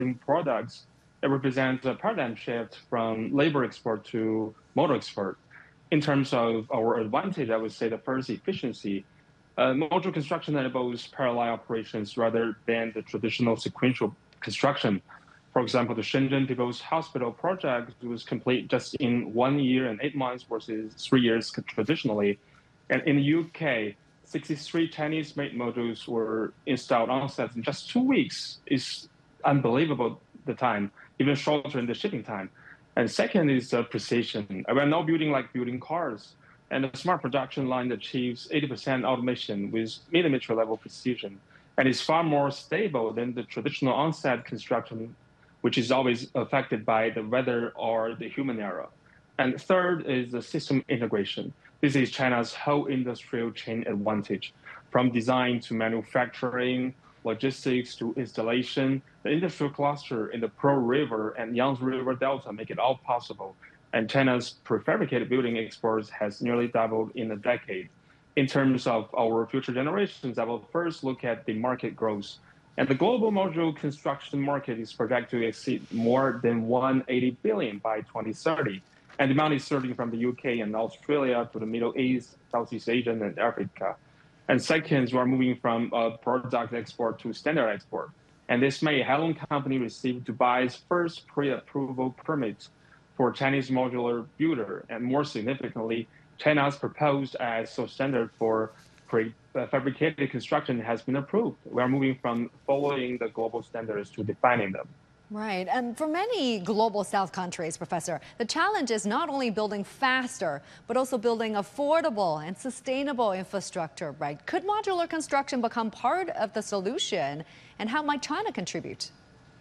manufacturing products, it represents a paradigm shift from labor export to motor export. In terms of our advantage, I would say the first efficiency. Modular construction enables parallel operations rather than the traditional sequential construction. For example, the Shenzhen People's Hospital project was complete just in 1 year and 8 months versus 3 years traditionally. And in the UK, 63 Chinese-made modules were installed on site in just 2 weeks. It's unbelievable the time, even shorter in the shipping time. And second is precision. We're now building like building cars. And the smart production line achieves 80% automation with millimeter level precision. And it's far more stable than the traditional on-site construction, which is always affected by the weather or the human error. And third is the system integration. This is China's whole industrial chain advantage. From design to manufacturing, logistics to installation, the industrial cluster in the Pearl River and Yangtze River Delta make it all possible. And China's prefabricated building exports has nearly doubled in a decade. In terms of our future generations, I will first look at the market growth. And the global modular construction market is projected to exceed more than 180 billion by 2030. And demand is surging from the UK and Australia to the Middle East, Southeast Asia, and Africa. And second, we are moving from product export to standard export. And this May, Heilong Company received Dubai's first pre-approval permit for Chinese modular builder. And more significantly, China's proposed ISO standard for prefabricated construction has been approved. We are moving from following the global standards to defining them. Right. And for many global South countries, Professor, the challenge is not only building faster, but also building affordable and sustainable infrastructure, right? Could modular construction become part of the solution? And how might China contribute?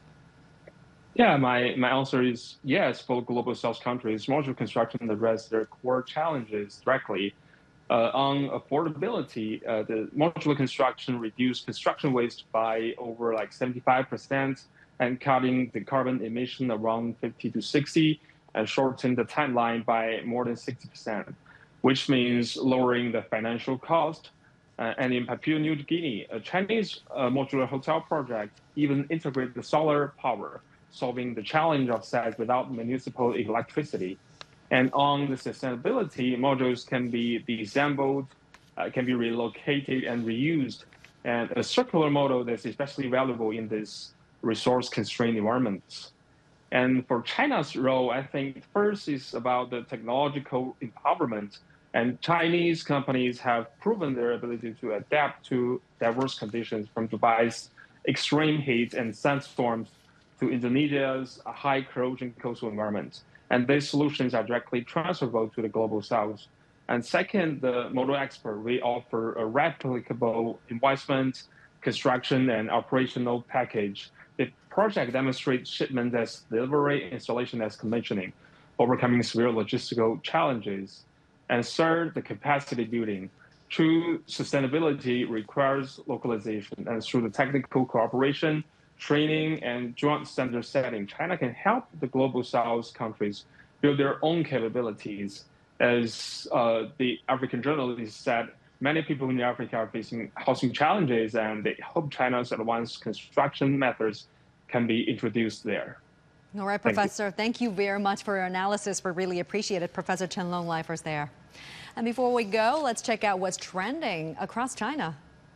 Yeah, my answer is yes. For global South countries, modular construction addresses their core challenges directly. On affordability, the modular construction reduced construction waste by over like 75%, and cutting the carbon emission around 50 to 60, and shortened the timeline by more than 60%, which means lowering the financial cost. And in Papua New Guinea, a Chinese modular hotel project even integrated the solar power, solving the challenge of sites without municipal electricity. And on the sustainability, modules can be disassembled, can be relocated and reused. And a circular model that's especially valuable in this resource-constrained environments. And for China's role, I think first is about the technological empowerment. And Chinese companies have proven their ability to adapt to diverse conditions, from Dubai's extreme heat and sandstorms to Indonesia's high corrosion coastal environment. And these solutions are directly transferable to the global south. And second, the model expert, we offer a replicable investment, construction, and operational package. The project demonstrates shipment as delivery, installation as commissioning, overcoming severe logistical challenges. And third, the capacity building. True sustainability requires localization, and through the technical cooperation, training, and joint standard setting, China can help the global South countries build their own capabilities. As the African journalist said, many people in Africa are facing housing challenges, and they hope China's advanced construction methods can be introduced there. All right, Professor, thank you very much for your analysis. We really appreciate it. Professor Chen Longlifers there. And before we go, let's check out what's trending across China.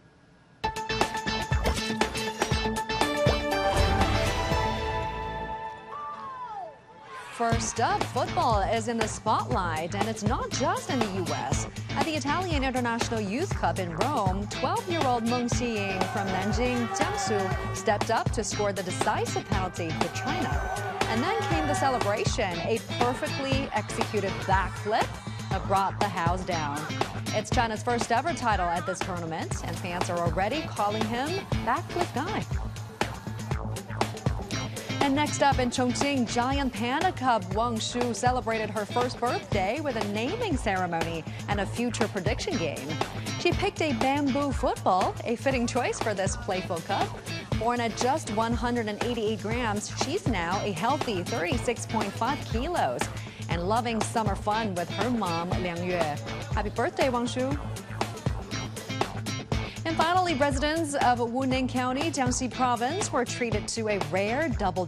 First up, football is in the spotlight, and it's not just in the U.S. At the Italian International Youth Cup in Rome, 12-year-old Meng Xiying from Nanjing, Jiangsu, stepped up to score the decisive penalty for China. And then came the celebration, a perfectly executed backflip that brought the house down. It's China's first ever title at this tournament, and fans are already calling him Backflip Guy. And next up in Chongqing, Giant Panda cub Wang Shu celebrated her first birthday with a naming ceremony and a future prediction game. She picked a bamboo football, a fitting choice for this playful cub. Born at just 188 grams, she's now a healthy 36.5 kilos and loving summer fun with her mom, Liang Yue. Happy birthday, Wang Shu. In And finally, residents of Wuning County, Jiangxi Province, were treated to a rare double